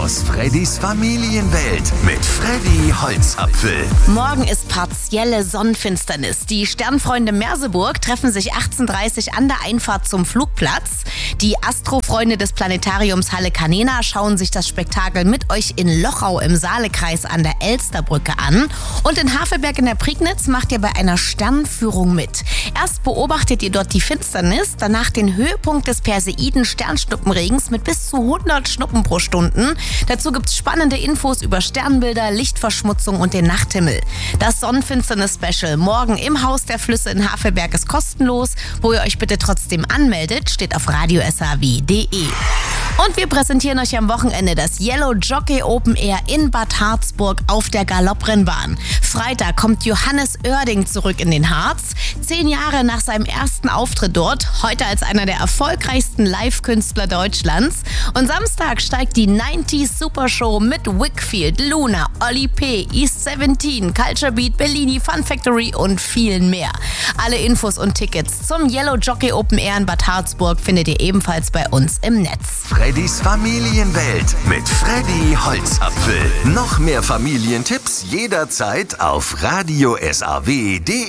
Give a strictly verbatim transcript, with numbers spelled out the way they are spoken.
aus Freddys Familienwelt mit Freddy Holzapfel. Morgen ist partielle Sonnenfinsternis. Die Sternfreunde Merseburg treffen sich achtzehn Uhr dreißig an der Einfahrt zum Flugplatz. Die Astrofreunde des Planetariums Halle Canena schauen sich das Spektakel mit euch in Lochau im Saalekreis an der Elsterbrücke an. Und in Havelberg in der Prignitz macht ihr bei einer Sternführung mit. Erst beobachtet ihr dort die Finsternis, danach den Höhepunkt des Perseiden-Sternschnuppenregens mit bis zu hundert Schnuppen pro Stunde. Dazu gibt's spannende Infos über Sternbilder, Lichtverschmutzung und den Nachthimmel. Das Sonnenfinsternis-Special morgen im Haus der Flüsse in Havelberg ist kostenlos. Wo ihr euch bitte trotzdem anmeldet, steht auf radio s h w punkt d e. Und wir präsentieren euch am Wochenende das Yellow Jockey Open Air in Bad Harzburg auf der Galopprennbahn. Freitag kommt Johannes Oerding zurück in den Harz. Zehn Jahre nach seinem ersten Auftritt dort, heute als einer der erfolgreichsten Live-Künstler Deutschlands. Und Samstag steigt die neunziger Supershow mit Wickfield, Luna, Oli P., East siebzehn, Culture Beat, Bellini, Fun Factory und vielen mehr. Alle Infos und Tickets zum Yellow Jockey Open Air in Bad Harzburg findet ihr ebenfalls bei uns im Netz. Freddys Familienwelt mit Freddy Holzapfel. Noch mehr Familientipps jederzeit auf radio s a w punkt d e.